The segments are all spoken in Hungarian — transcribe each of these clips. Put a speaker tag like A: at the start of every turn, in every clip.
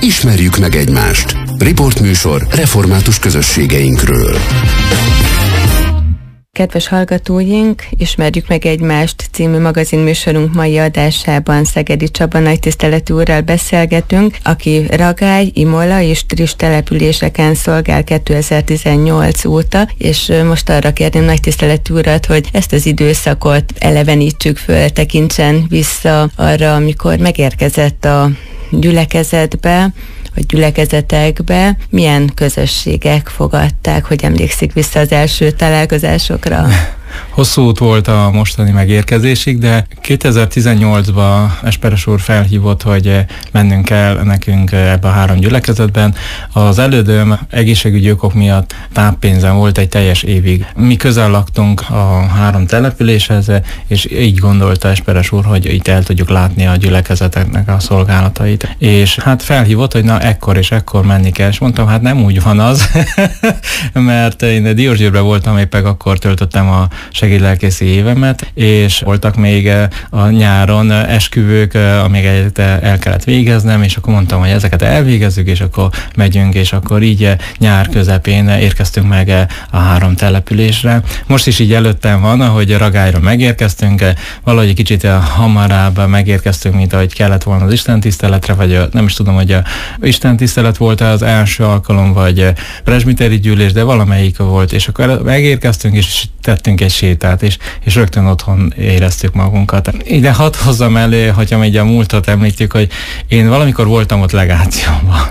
A: Ismerjük meg egymást. Riportműsor református közösségeinkről.
B: Kedves hallgatóink, Ismerjük meg egymást című magazinműsorunk mai adásában Szegedi Csaba nagytiszteletű úrral beszélgetünk, aki Ragály, Imola és Triss településeken szolgál 2018 óta, és most arra kérném nagytiszteletű urat, hogy ezt az időszakot elevenítsük föl, tekintsen vissza arra, amikor megérkezett a gyülekezetbe, vagy gyülekezetekbe, milyen közösségek fogadták, hogy emlékszik vissza az első találkozásokra?
C: Hosszú út volt a mostani megérkezésig, de 2018-ban Esperes úr felhívott, hogy mennünk kell nekünk ebbe a 3 gyülekezetben. Az elődöm egészségügyi okok miatt táppénzen volt egy teljes évig. Mi közel laktunk a 3 településhez, és így gondolta Esperes úr, hogy itt el tudjuk látni a gyülekezeteknek a szolgálatait. És hát felhívott, hogy na ekkor és ekkor menni kell, és mondtam, hát nem úgy van az, mert én Diósgyőrben voltam, éppen akkor töltöttem a segédlelkészi évemet, és voltak még a nyáron esküvők, amiket el kellett végeznem, és akkor mondtam, hogy ezeket elvégezzük, és akkor megyünk, és akkor így nyár közepén érkeztünk meg a 3 településre. Most is így előttem van, ahogy Ragályra megérkeztünk, valahogy egy kicsit hamarabb megérkeztünk, mint ahogy kellett volna az istentiszteletre, vagy nem is tudom, hogy a istentisztelet volt az első alkalom, vagy presbiteri gyűlés, de valamelyik volt, és akkor megérkeztünk, és tettünk egy sétát, és rögtön otthon éreztük magunkat. Ide hadd hozzam elő, hogyha így a múltat említjük, hogy én valamikor voltam ott legációban,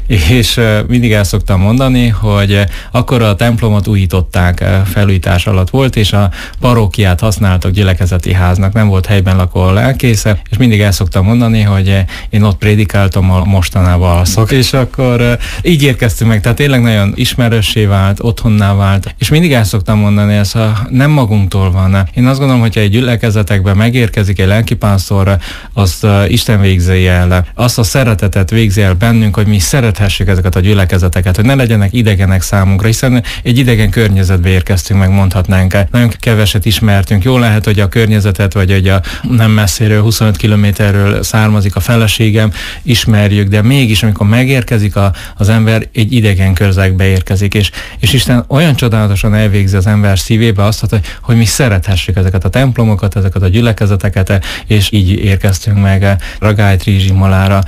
C: és mindig el szoktam mondani, hogy akkor a templomot újították, felújítás alatt volt, és a parókiát használtak gyülekezeti háznak, nem volt helyben lakó lelkésze, és mindig el szoktam mondani, hogy én ott prédikáltam, a mostanában alszok, és akkor így érkeztünk meg, tehát tényleg nagyon ismerőssé vált, otthonná vált, és mindig el szoktam mondani, ez nem magunktól van. Én azt gondolom, hogyha egy gyülekezetekben megérkezik egy lelkipásztor, azt Isten végzi el, azt a szeretetet végzi el bennünk, hogy mi szerethessük ezeket a gyülekezeteket, hogy ne legyenek idegenek számunkra, hiszen egy idegen környezetbe érkeztünk, meg mondhatnánk. Nagyon keveset ismertünk. Jó lehet, hogy a környezetet, vagy hogy a nem messziről, 25 kilométerről származik a feleségem, ismerjük, de mégis, amikor megérkezik az ember, egy idegen közegbe érkezik, és Isten olyan csodálatosan elvégzi az ember szívébe azt, hogy mi szerethessük ezeket a templomokat, ezeket a gyülekezeteket, és így érkeztünk meg Ragály, Triss, Imolára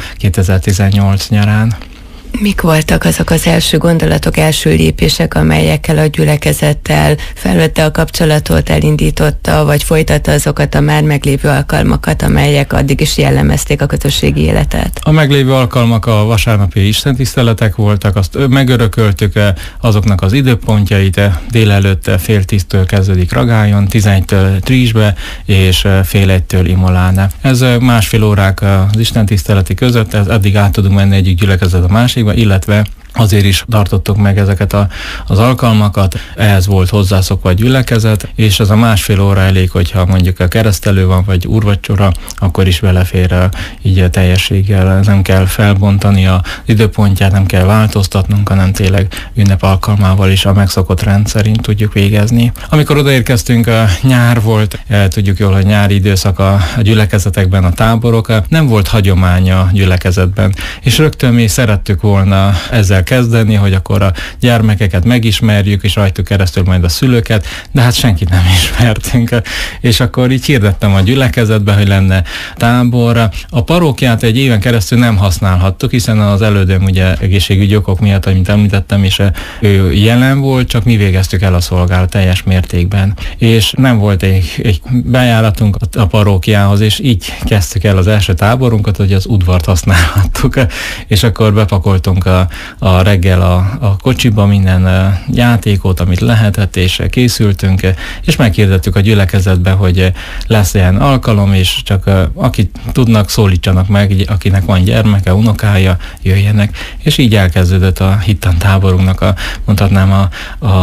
C: 2018 nyarán.
B: Mik voltak azok az első gondolatok, első lépések, amelyekkel a gyülekezettel felvette a kapcsolatot, elindította, vagy folytatta azokat a már meglévő alkalmakat, amelyek addig is jellemezték a közösségi életet?
C: A meglévő alkalmak a vasárnapi istentiszteletek voltak, azt megörököltük azoknak az időpontjait, délelőtt 9:30 kezdődik Ragályon, 11-től Trissbe, és 12:30 Imolán. Ez másfél órák az istentiszteleti között, addig át tudunk menni egyik gyülekezet a másik, illetve azért is tartottuk meg ezeket az alkalmakat, ehhez volt hozzászokva a gyülekezet, és az a másfél óra elég, hogyha mondjuk a keresztelő van, vagy úrvacsora, akkor is belefér így a teljességgel, nem kell felbontani az időpontját, nem kell változtatnunk, hanem tényleg ünnep alkalmával is a megszokott rend szerint tudjuk végezni. Amikor odaérkeztünk, nyár volt, tudjuk jól, hogy nyári időszak a gyülekezetekben, a táborok, nem volt hagyomány a gyülekezetben, és rögtön mi szerettük volna ezzel kezdeni, hogy akkor a gyermekeket megismerjük, és rajtuk keresztül majd a szülőket, de hát senkit nem ismertünk. És akkor így hirdettem a gyülekezetbe, hogy lenne tábor. A parókiát egy éven keresztül nem használhattuk, hiszen az elődöm ugye egészségügyi okok miatt, amit említettem, és ő jelen volt, csak mi végeztük el a szolgálat teljes mértékben. És nem volt egy bejáratunk a parókiához, és így kezdtük el az első táborunkat, hogy az udvart használhattuk, és akkor bepakoltunk a reggel a kocsiba minden játékot, amit lehetett, és készültünk, és meghirdettük a gyülekezetbe, hogy lesz ilyen alkalom, és csak akit tudnak, szólítsanak meg, akinek van gyermeke, unokája, jöjjenek, és így elkezdődött a hittantáborunknak mondhatnám a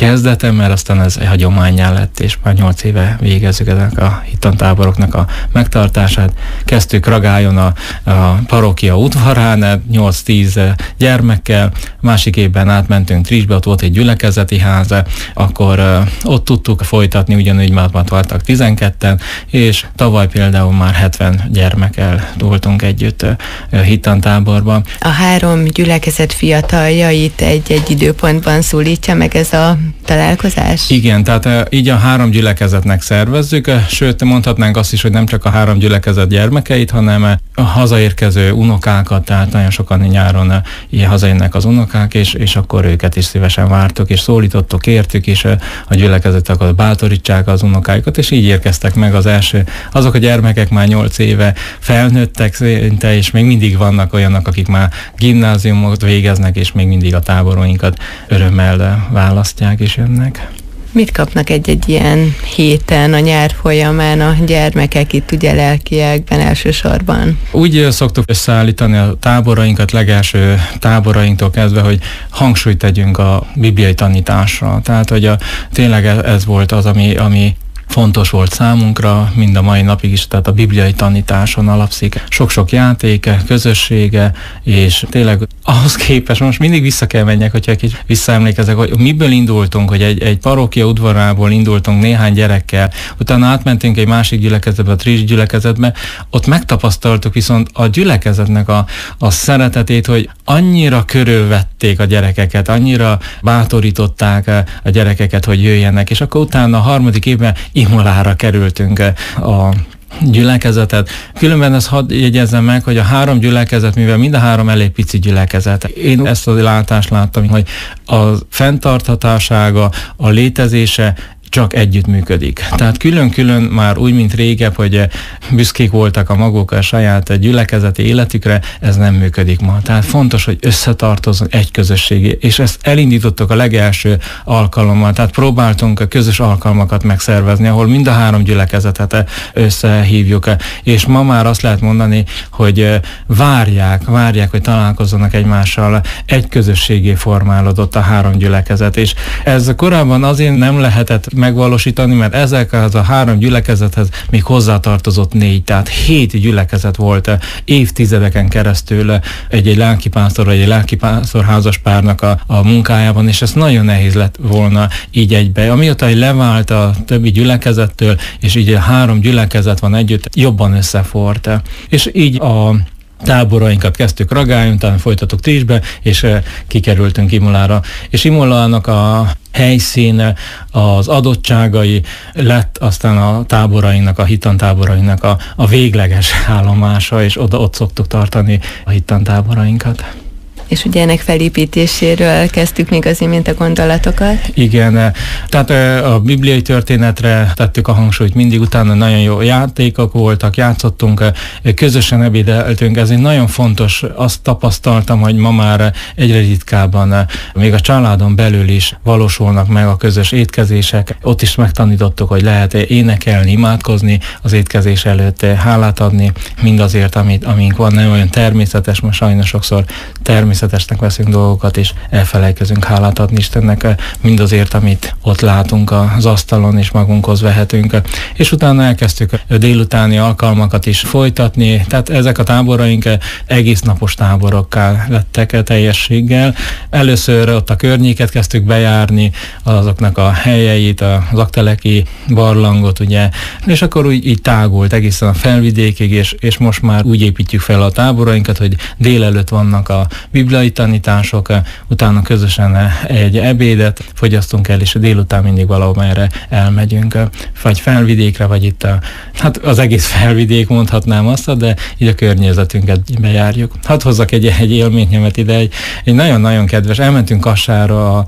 C: kezdete, mert aztán ez hagyománnyá lett, és már 8 éve végezzük ennek a hittantáboroknak a megtartását. Kezdtük Ragályon a parókia udvarán, 8-10 gyermekkel, másik évben átmentünk Trisbe, ott volt egy gyülekezeti ház, akkor ott tudtuk folytatni, ugyanúgy már voltak 12-en, és tavaly például már 70 gyermekkel voltunk együtt hittantáborban.
B: A 3 gyülekezet fiataljait egy időpontban szólítja meg ez a találkozás?
C: Igen, tehát így a 3 gyülekezetnek szervezzük, sőt mondhatnánk azt is, hogy nem csak a 3 gyülekezet gyermekeit, hanem a hazaérkező unokákat, tehát nagyon sokan nyáron ilyen hazajönnek az unokák, és akkor őket is szívesen vártuk, és szólítottuk, értük, és a gyülekezetek bátorítsák az unokáikat, és így érkeztek meg az első. Azok a gyermekek már 8 éve felnőttek szinte, és még mindig vannak olyanok, akik már gimnáziumot végeznek, és még mindig a táboroinkat örömmel választják és jönnek.
B: Mit kapnak egy ilyen héten, a nyár folyamán a gyermekek itt ugye lelkiekben elsősorban?
C: Úgy szoktuk összeállítani a táborainkat legelső táborainktól kezdve, hogy hangsúlyt tegyünk a bibliai tanításra. Tehát, hogy tényleg ez volt az, ami fontos volt számunkra, mind a mai napig is, tehát a bibliai tanításon alapszik. Sok-sok játéke, közössége, és tényleg ahhoz képest, most mindig vissza kell menjek, hogyha kicsit visszaemlékezek, hogy miből indultunk, hogy egy parókia udvarából indultunk néhány gyerekkel, utána átmentünk egy másik gyülekezetbe, a Tris gyülekezetbe, ott megtapasztaltuk viszont a gyülekezetnek a szeretetét, hogy annyira körülvették a gyerekeket, annyira bátorították a gyerekeket, hogy jöjjenek, és akkor utána a 3. évben Imolára kerültünk a gyülekezetet. Különben ezt hadd jegyezzem meg, hogy a 3 gyülekezet, mivel mind a 3 elég pici gyülekezet, én ezt a látást láttam, hogy a fenntarthatósága, a létezése csak együtt működik. Tehát külön-külön már úgy, mint régebb, hogy büszkék voltak a maguk a saját gyülekezeti életükre, ez nem működik ma. Tehát fontos, hogy összetartozzon egy közösség, és ezt elindítottuk a legelső alkalommal, tehát próbáltunk a közös alkalmakat megszervezni, ahol mind a 3 gyülekezetet összehívjuk, és ma már azt lehet mondani, hogy várják, hogy találkozzanak egymással, egy közösségé formálódott a 3 gyülekezet, és ez korábban azért nem lehetett megvalósítani, mert ezek az a 3 gyülekezethez még hozzátartozott 4, tehát 7 gyülekezet volt évtizedeken keresztül egy lelkipásztor vagy egy lelkipásztor házaspárnak a munkájában, és ez nagyon nehéz lett volna így egybe. Amióta levált a többi gyülekezettől, és így a 3 gyülekezet van együtt, jobban összefort. És így a táborainkat kezdtük Ragályon, utána folytattuk Trisbe, és kikerültünk Imolára. És Imolának a helyszíne, az adottságai lett aztán a táborainak, a hittantáborainak a végleges állomása, és ott szoktuk tartani a hittantáborainkat.
B: És ugye ennek felépítéséről kezdtük még az imént a gondolatokat.
C: Igen, tehát a bibliai történetre tettük a hangsúlyt mindig, utána nagyon jó játékok voltak, játszottunk, közösen ebédeltünk, ez egy nagyon fontos, azt tapasztaltam, hogy ma már egyre ritkábban, még a családon belül is valósulnak meg a közös étkezések, ott is megtanítottuk, hogy lehet énekelni, imádkozni az étkezés előtt, hálát adni mindazért, amink van, nem olyan természetes, most sajnos sokszor természetesnek veszünk dolgokat, és elfelejtkezünk hálát adni Istennek mindazért, amit ott látunk az asztalon, és magunkhoz vehetünk. És utána elkezdtük a délutáni alkalmakat is folytatni, tehát ezek a táboraink egész napos táborokká lettek teljességgel. Először ott a környéket kezdtük bejárni, azoknak a helyeit, az Akteleki barlangot, ugye, és akkor úgy így tágult egészen a felvidékig, és most már úgy építjük fel a táborainkat, hogy délelőtt vannak a bibliai tanítások, utána közösen egy ebédet fogyasztunk el, és délután mindig valahol erre elmegyünk, vagy felvidékre, vagy itt hát az egész felvidék, mondhatnám azt, de így a környezetünket bejárjuk. Hadd hozzak egy élményemet ide, egy nagyon-nagyon kedves, elmentünk Kassára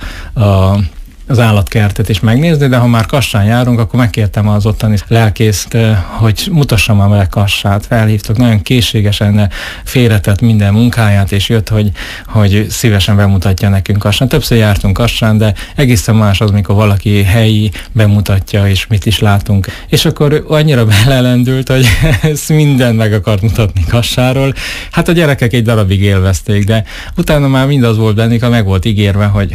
C: az állatkertet is megnézni, de ha már Kassán járunk, akkor megkértem az ottani lelkészt, hogy mutassam már meg Kassát. Felhívtuk, nagyon készségesen félretett minden munkáját, és jött, hogy szívesen bemutatja nekünk Kassán. Többször jártunk Kassán, de egészen más az, mikor valaki helyi bemutatja, és mit is látunk. És akkor annyira belelendült, hogy ezt mindent meg akart mutatni Kassáról. Hát a gyerekek egy darabig élvezték, de utána már mindaz volt bennük, meg volt ígérve, hogy hát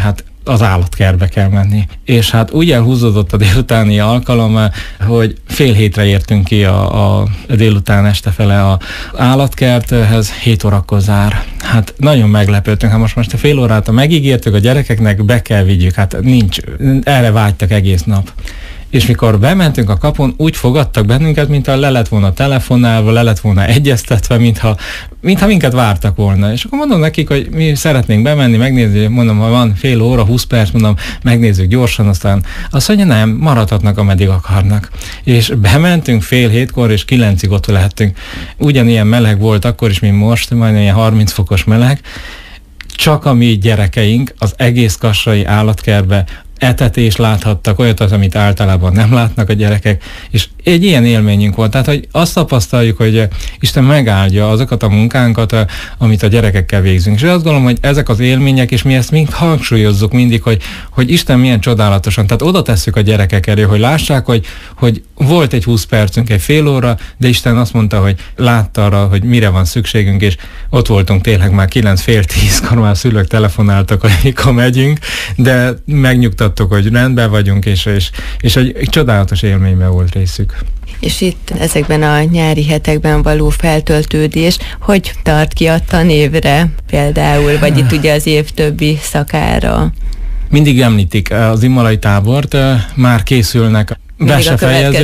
C: az állatkertbe kell menni. És hát úgy elhúzódott a délutáni alkalom, hogy 6:30 értünk ki a délután este fele az állatkerthez, 7 órakor zár. Hát nagyon meglepődtünk, hát most a fél órát megígértük a gyerekeknek, be kell vigyük, hát nincs, erre vágytak egész nap. És mikor bementünk a kapun, úgy fogadtak bennünket, mintha le lett volna telefonálva, le lett volna egyeztetve, mintha minket vártak volna. És akkor mondom nekik, hogy mi szeretnénk bemenni, megnézni, mondom, ha van fél óra, 20 perc, mondom, megnézzük gyorsan, aztán azt mondja, nem, maradhatnak, ameddig akarnak. És bementünk 6:30 és 9-ig ott lehettünk. Ugyanilyen meleg volt akkor is, mint most, majdnem ilyen 30 fokos meleg. Csak a mi gyerekeink az egész kassai állatkertbe etetés láthattak, olyat, amit általában nem látnak a gyerekek, és egy ilyen élményünk volt. Tehát, hogy azt tapasztaljuk, hogy Isten megáldja azokat a munkánkat, amit a gyerekekkel végzünk. És azt gondolom, hogy ezek az élmények, és mi ezt mind hangsúlyozzuk mindig, hogy Isten milyen csodálatosan. Tehát oda tesszük a gyerekek elé, hogy lássák, hogy volt egy 20 percünk, egy fél óra, de Isten azt mondta, hogy látta arra, hogy mire van szükségünk, és ott voltunk tényleg már 9:30-kor már szülők telefonáltak, hogy mikor megyünk, de megnyugtattuk, hogy rendben vagyunk, és egy csodálatos élményben volt részük.
B: És itt ezekben a nyári hetekben való feltöltődés, hogy tart ki a tanévre például, vagy itt ugye az év többi szakára?
C: Mindig említik az imolai tábort, már készülnek be se fejeződött.